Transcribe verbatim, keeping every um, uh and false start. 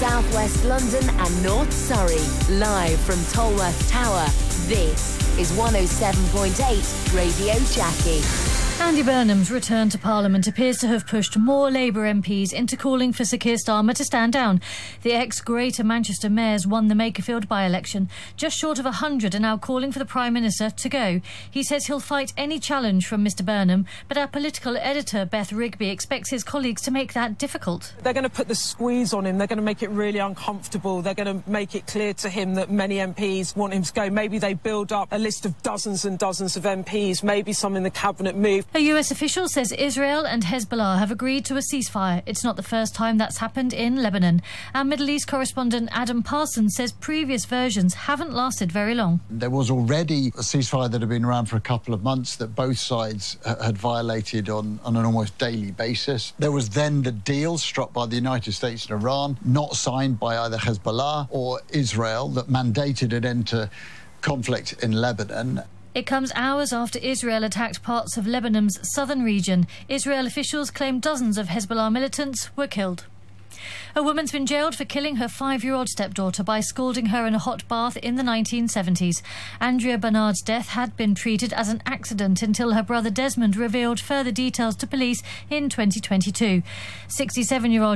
South West London and North Surrey. Live from Tolworth Tower, this is one oh seven point eight Radio Jackie. Andy Burnham's return to Parliament appears to have pushed more Labour M Ps into calling for Sir Keir Starmer to stand down. The ex-Greater Manchester mayors won the Makerfield by-election. Just short of one hundred are now calling for the Prime Minister to go. He says he'll fight any challenge from Mr Burnham, but our political editor, Beth Rigby, expects his colleagues to make that difficult. They're going to put the squeeze on him. They're going to make it really uncomfortable. They're going to make it clear to him that many M Ps want him to go. Maybe they build up a list of dozens and dozens of M Ps. Maybe some in the Cabinet move. A U S official says Israel and Hezbollah have agreed to a ceasefire. It's not the first time that's happened in Lebanon. Our Middle East correspondent Adam Parsons says previous versions haven't lasted very long. There was already a ceasefire that had been around for a couple of months that both sides had violated on, on an almost daily basis. There was then the deal struck by the United States and Iran, not signed by either Hezbollah or Israel, that mandated an end to conflict in Lebanon. It comes hours after Israel attacked parts of Lebanon's southern region. Israel officials claim dozens of Hezbollah militants were killed. A woman's been jailed for killing her five-year-old stepdaughter by scalding her in a hot bath in the nineteen seventies. Andrea Bernard's death had been treated as an accident until her brother Desmond revealed further details to police in twenty twenty-two. sixty-seven-year-old